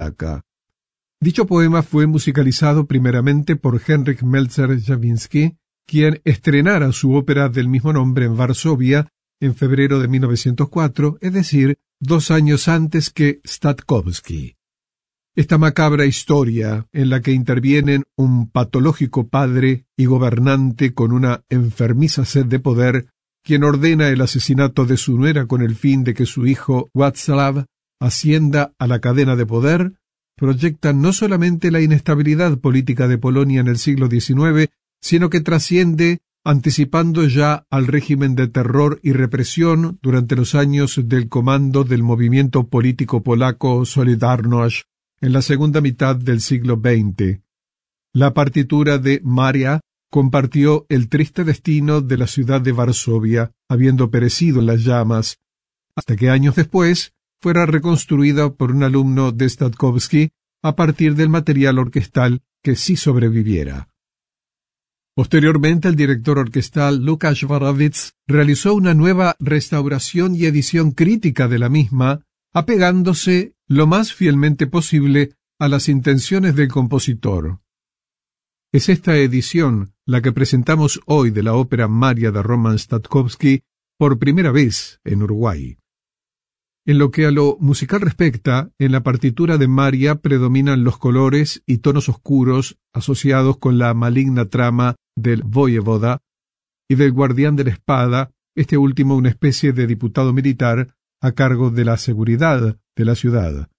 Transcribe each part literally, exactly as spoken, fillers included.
polaca. Dicho poema fue musicalizado primeramente por Henryk Melzer-Jawiński, quien estrenara su ópera del mismo nombre en Varsovia en febrero de mil novecientos cuatro, es decir, dos años antes que Stokowski. Esta macabra historia, en la que intervienen un patológico padre y gobernante con una enfermiza sed de poder, quien ordena el asesinato de su nuera con el fin de que su hijo Václav ascienda a la cadena de poder, proyecta no solamente la inestabilidad política de Polonia en el siglo diecinueve, sino que trasciende, anticipando ya al régimen de terror y represión durante los años del comando del movimiento político polaco Solidarność en la segunda mitad del siglo veinte. La partitura de Maria compartió el triste destino de la ciudad de Varsovia, habiendo perecido en las llamas, hasta que años después fuera reconstruida por un alumno de Stokowski a partir del material orquestal que sí sobreviviera. Posteriormente, el director orquestal Lukáš Horowitz realizó una nueva restauración y edición crítica de la misma, apegándose lo más fielmente posible a las intenciones del compositor. Es esta edición la que presentamos hoy de la ópera Maria de Roman Stokowski por primera vez en Uruguay. En lo que a lo musical respecta, en la partitura de Maria predominan los colores y tonos oscuros asociados con la maligna trama del voyevoda y del guardián de la espada, este último una especie de diputado militar a cargo de la seguridad de la ciudad.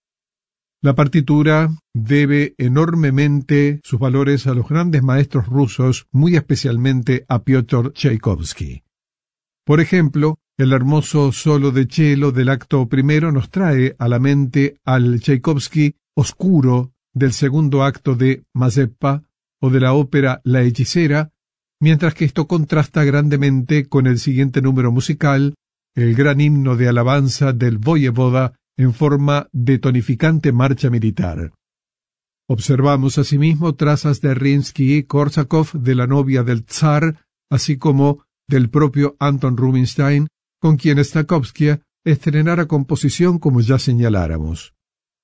La partitura debe enormemente sus valores a los grandes maestros rusos, muy especialmente a Piotr Tchaikovsky. Por ejemplo, el hermoso solo de cello del acto primero nos trae a la mente al Tchaikovsky oscuro del segundo acto de Mazeppa o de la ópera La hechicera, mientras que esto contrasta grandemente con el siguiente número musical, el gran himno de alabanza del voyevoda en forma de tonificante marcha militar. Observamos asimismo trazas de Rimsky-Korsakov de la novia del zar, así como del propio Anton Rubinstein, con quien Stokowski estrenara composición como ya señaláramos.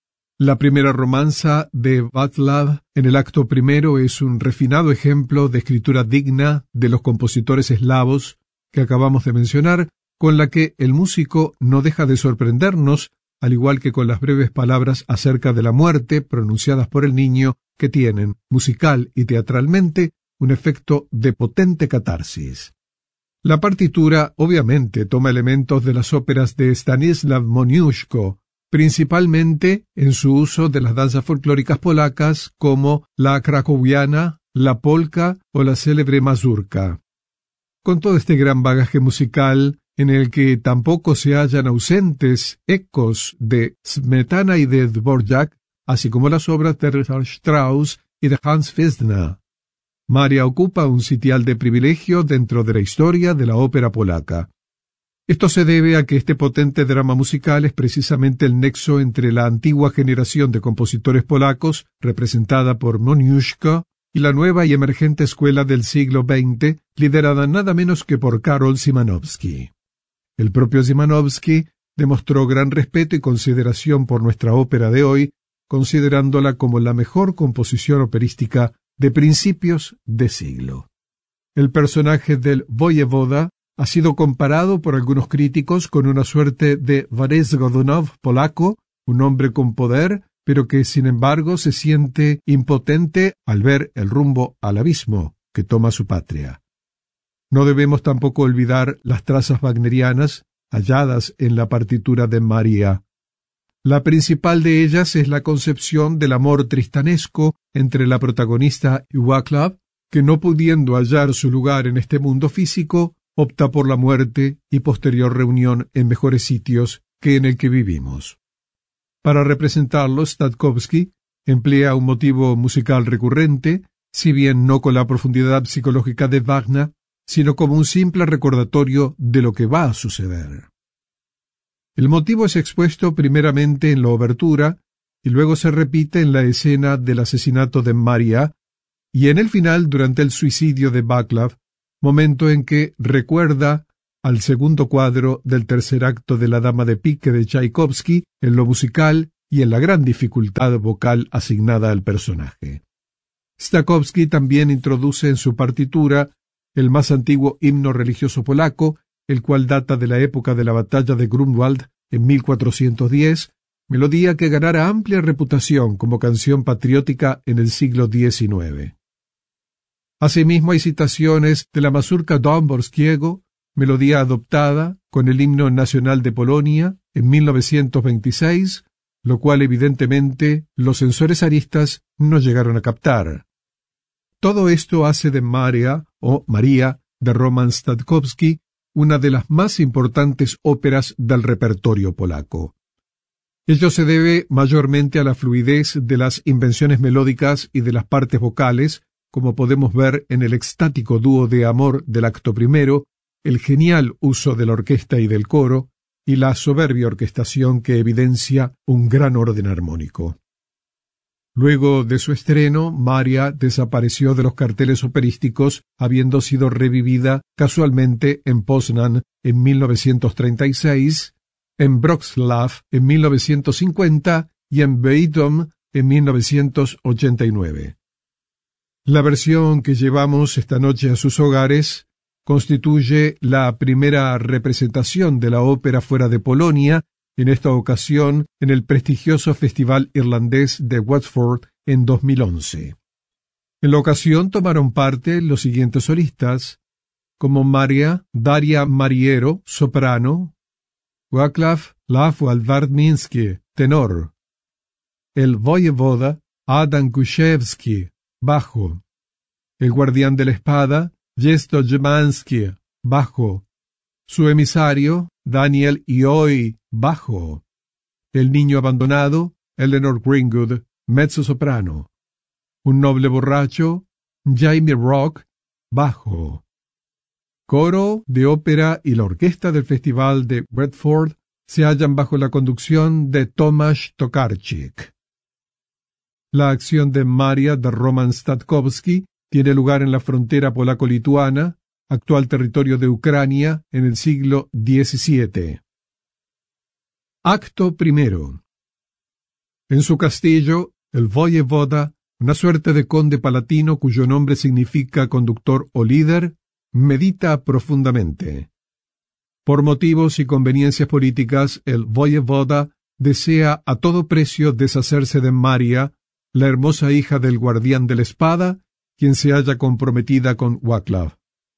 La primera romanza de Václav en el acto primero es un refinado ejemplo de escritura digna de los compositores eslavos que acabamos de mencionar, con la que el músico no deja de sorprendernos, al igual que con las breves palabras acerca de la muerte pronunciadas por el niño, que tienen, musical y teatralmente, un efecto de potente catarsis. La partitura, obviamente, toma elementos de las óperas de Stanisław Moniuszko, principalmente en su uso de las danzas folclóricas polacas como la krakowiana, la polka o la célebre mazurka. Con todo este gran bagaje musical, en el que tampoco se hallan ausentes ecos de Smetana y de Dvorak, así como las obras de Richard Strauss y de Hans Festner. Maria ocupa un sitial de privilegio dentro de la historia de la ópera polaca. Esto se debe a que este potente drama musical es precisamente el nexo entre la antigua generación de compositores polacos, representada por Moniuszko, y la nueva y emergente escuela del siglo veinte, liderada nada menos que por Karol Szymanowski. El propio Szymanowski demostró gran respeto y consideración por nuestra ópera de hoy, considerándola como la mejor composición operística de principios de siglo. El personaje del voyevoda ha sido comparado por algunos críticos con una suerte de Borys Godunov polaco, un hombre con poder, pero que sin embargo se siente impotente al ver el rumbo al abismo que toma su patria. No debemos tampoco olvidar las trazas wagnerianas halladas en la partitura de Maria. La principal de ellas es la concepción del amor tristanesco entre la protagonista y Václav, que no pudiendo hallar su lugar en este mundo físico, opta por la muerte y posterior reunión en mejores sitios que en el que vivimos. Para representarlo, Stokowski emplea un motivo musical recurrente, si bien no con la profundidad psicológica de Wagner, sino como un simple recordatorio de lo que va a suceder. El motivo es expuesto primeramente en la obertura y luego se repite en la escena del asesinato de Maria y en el final durante el suicidio de Václav, momento en que recuerda al segundo cuadro del tercer acto de La Dama de Pique de Tchaikovsky en lo musical y en la gran dificultad vocal asignada al personaje. Stokowski también introduce en su partitura el más antiguo himno religioso polaco, el cual data de la época de la batalla de Grunwald en mil cuatrocientos diez, melodía que ganara amplia reputación como canción patriótica en el siglo diecinueve. Asimismo hay citaciones de la mazurka Dąbrowskiego, melodía adoptada con el himno nacional de Polonia en mil novecientos veintiséis, lo cual evidentemente los censores zaristas no llegaron a captar. Todo esto hace de Maria o María de Roman Stokowski una de las más importantes óperas del repertorio polaco. Ello se debe mayormente a la fluidez de las invenciones melódicas y de las partes vocales, como podemos ver en el extático dúo de amor del acto primero, el genial uso de la orquesta y del coro, y la soberbia orquestación que evidencia un gran orden armónico. Luego de su estreno, Maria desapareció de los carteles operísticos, habiendo sido revivida casualmente en Poznan en mil novecientos treinta y seis, en Wrocław en mil novecientos cincuenta y en Bytom en mil novecientos ochenta y nueve. La versión que llevamos esta noche a sus hogares constituye la primera representación de la ópera fuera de Polonia, en esta ocasión en el prestigioso Festival Irlandés de Watford en dos mil once. En la ocasión tomaron parte los siguientes solistas, como Maria Daria Mariero, soprano, Wacław Lawal-Warmiński, tenor, el voyevoda Adam Kuszewski, bajo, el guardián de la espada Jesto Jemański, bajo, su emisario Daniel Ioy, bajo, el niño abandonado Eleanor Greenwood, mezzosoprano, un noble borracho Jamie Rock, bajo. Coro de ópera y la orquesta del Festival de Watford se hallan bajo la conducción de Tomasz Tokarczyk. La acción de Maria de Roman Stokowski tiene lugar en la frontera polaco-lituana, actual territorio de Ucrania, en el siglo diecisiete. Acto primero. En su castillo, el voyevoda, una suerte de conde palatino cuyo nombre significa conductor o líder, medita profundamente. Por motivos y conveniencias políticas, el voyevoda desea a todo precio deshacerse de Maria, la hermosa hija del guardián de la espada, quien se halla comprometida con Wacław.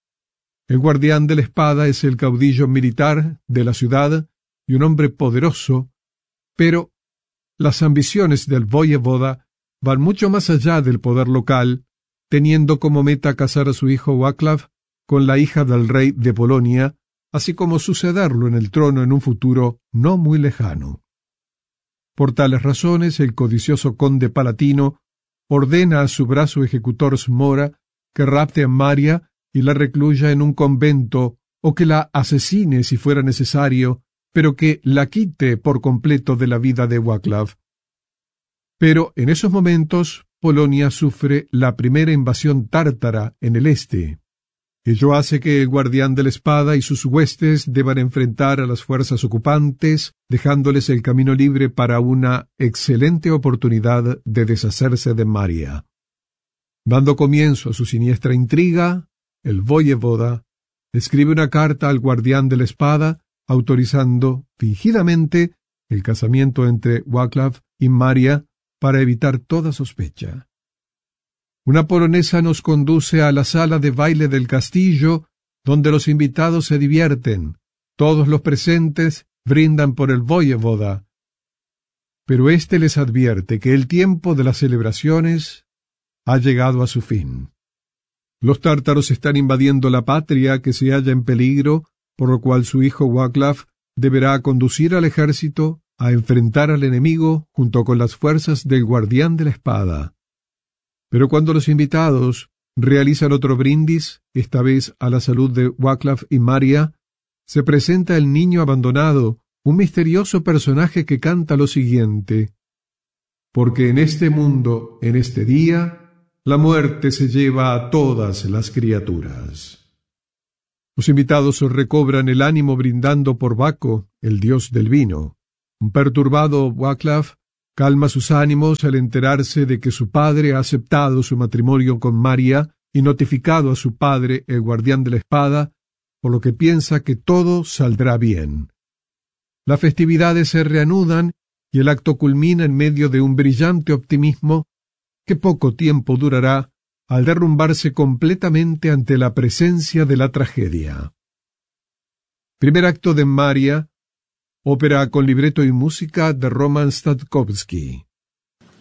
El guardián de la espada es el caudillo militar de la ciudad y un hombre poderoso, pero las ambiciones del voyevoda van mucho más allá del poder local, teniendo como meta casar a su hijo Wacław con la hija del rey de Polonia, así como sucederlo en el trono en un futuro no muy lejano. Por tales razones, el codicioso conde palatino ordena a su brazo ejecutor Zmora que rapte a Maria y la recluya en un convento, o que la asesine si fuera necesario, pero que la quite por completo de la vida de Wacław. Pero en esos momentos Polonia sufre la primera invasión tártara en el este. Ello hace que el guardián de la espada y sus huestes deban enfrentar a las fuerzas ocupantes, dejándoles el camino libre para una excelente oportunidad de deshacerse de Maria. Dando comienzo a su siniestra intriga, el voyevoda escribe una carta al guardián de la espada, autorizando fingidamente el casamiento entre Wacław y Maria para evitar toda sospecha. Una polonesa nos conduce a la sala de baile del castillo, donde los invitados se divierten. Todos los presentes brindan por el voyevoda, pero éste les advierte que el tiempo de las celebraciones ha llegado a su fin. Los tártaros están invadiendo la patria que se halla en peligro, por lo cual su hijo Wacław deberá conducir al ejército a enfrentar al enemigo junto con las fuerzas del guardián de la espada. Pero cuando los invitados realizan otro brindis, esta vez a la salud de Wacław y Maria, se presenta el niño abandonado, un misterioso personaje que canta lo siguiente: porque en este mundo, en este día, la muerte se lleva a todas las criaturas. Los invitados recobran el ánimo brindando por Baco, el dios del vino. Un perturbado Wacław Calma sus ánimos al enterarse de que su padre ha aceptado su matrimonio con María y notificado a su padre, el guardián de la espada, por lo que piensa que todo saldrá bien. Las festividades se reanudan y el acto culmina en medio de un brillante optimismo que poco tiempo durará al derrumbarse completamente ante la presencia de la tragedia. Primer acto de María, ópera con libreto y música de Roman Statkowski.